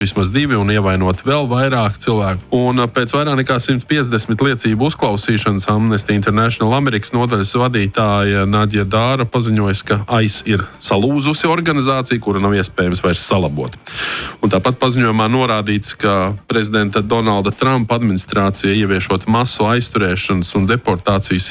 vismaz 2 un ievainot vēl vairāk cilvēku. Un pēc vairāk nekā 150 liecību uzklausīšanas Amnesty International Amerikas nodaļas vadītāja Nadja Dāra paziņoja, ka ICE ir salūzusi organizācija, kura nav iespējams vairs salabot. Un tāpat paziņojumā norādīts, ka prezidenta Donalda Trumpa administrācija ieviešot masu aizturēšanas un deportācijas